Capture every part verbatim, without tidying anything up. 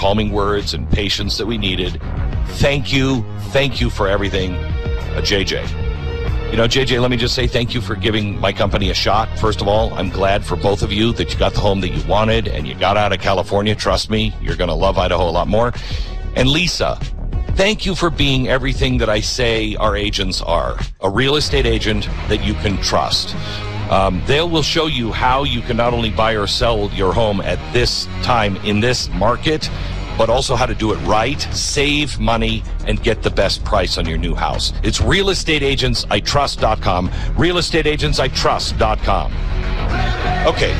calming words and patience that we needed. Thank you. Thank you for everything, uh, J J. You know, J J, let me just say thank you for giving my company a shot. First of all, I'm glad for both of you that you got the home that you wanted and you got out of California. Trust me, you're going to love Idaho a lot more. And Lisa, thank you for being everything that I say our agents are. A real estate agent that you can trust. Um, they will show you how you can not only buy or sell your home at this time in this market, but also how to do it right, save money, and get the best price on your new house. It's real estate agents I trust dot com, real estate agents I trust dot com. Okay,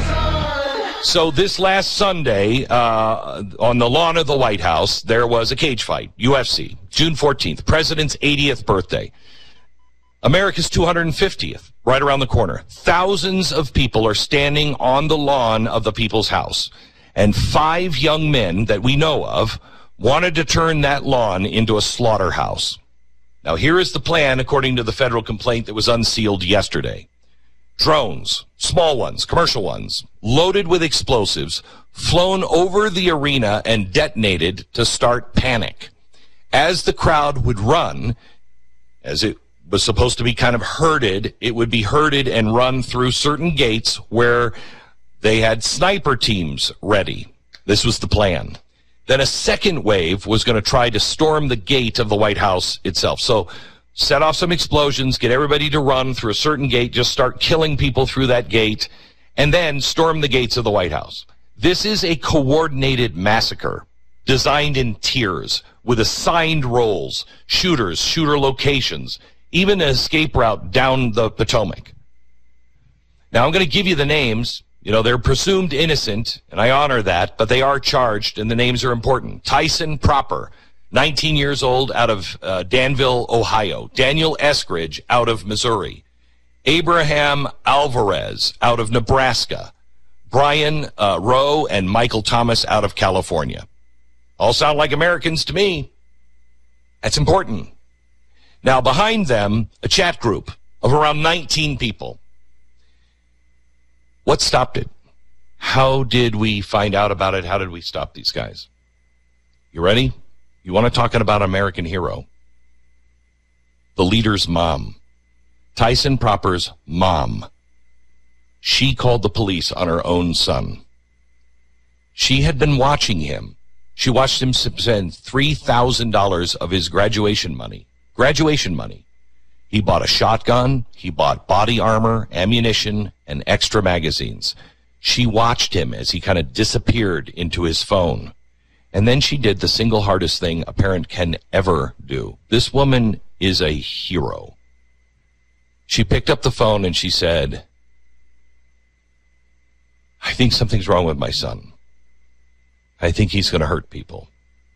so this last Sunday, uh, on the lawn of the White House, there was a cage fight, U F C, June fourteenth, President's eightieth birthday. America's two hundred fiftieth, right around the corner. Thousands of people are standing on the lawn of the People's House. And five young men that we know of wanted to turn that lawn into a slaughterhouse. Now, here is the plan, according to the federal complaint that was unsealed yesterday. Drones, small ones, commercial ones, loaded with explosives, flown over the arena and detonated to start panic. As the crowd would run, as it was supposed to be kind of herded, it would be herded and run through certain gates where they had sniper teams ready. This was the plan. Then a second wave was going to try to storm the gate of the White House itself. So set off some explosions, get everybody to run through a certain gate, just start killing people through that gate, and then storm the gates of the White House. This is a coordinated massacre designed in tiers with assigned roles, shooters, shooter locations, even an escape route down the Potomac. Now, I'm going to give you the names. You know, they're presumed innocent, and I honor that, but they are charged, and the names are important. Tyson Proper, nineteen years old, out of uh, Danville, Ohio. Daniel Eskridge, out of Missouri. Abraham Alvarez, out of Nebraska. Brian uh, Rowe and Michael Thomas, out of California. All sound like Americans to me. That's important. Now, behind them, a chat group of around nineteen people. What stopped it? How did we find out about it? How did we stop these guys? You ready? You want to talk about American hero? The leader's mom. Tyson Proper's mom. She called the police on her own son. She had been watching him. She watched him spend three thousand dollars of his graduation money. Graduation money. He bought a shotgun, he bought body armor, ammunition, and extra magazines. She watched him as he kind of disappeared into his phone. And then she did the single hardest thing a parent can ever do. This woman is a hero. She picked up the phone and she said, I think something's wrong with my son. I think he's going to hurt people.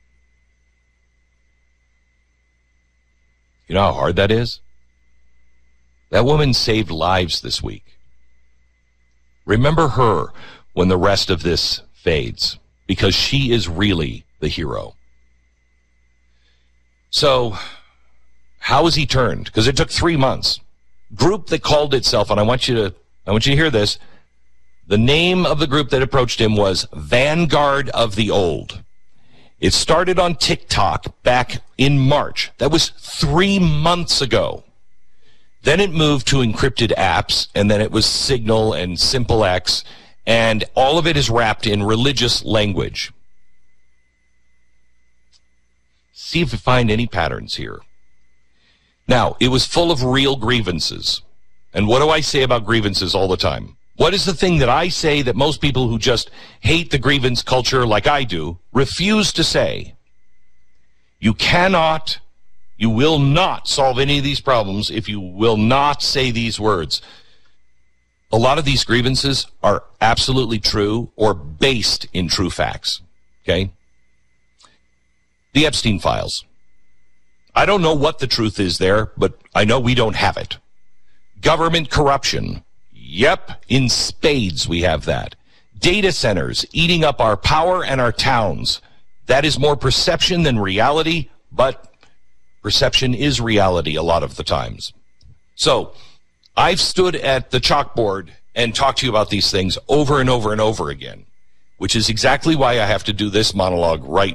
You know how hard that is? That woman saved lives this week. Remember her when the rest of this fades, because she is really the hero. So, how was he turned? Because it took three months. Group that called itself, and I want you to, I want you to hear this. The name of the group that approached him was Vanguard of the Old. It started on TikTok back in March. That was three months ago. Then it moved to encrypted apps, and then it was Signal and SimpleX, and all of it is wrapped in religious language. See if you find any patterns here. Now, it was full of real grievances. And what do I say about grievances all the time? What is the thing that I say that most people who just hate the grievance culture like I do refuse to say? You cannot, you will not solve any of these problems if you will not say these words. A lot of these grievances are absolutely true or based in true facts, okay? The Epstein files. I don't know what the truth is there, but I know we don't have it. Government corruption. Yep, in spades we have that. Data centers eating up our power and our towns. That is more perception than reality, but perception is reality a lot of the times. So, I've stood at the chalkboard and talked to you about these things over and over and over again, which is exactly why I have to do this monologue right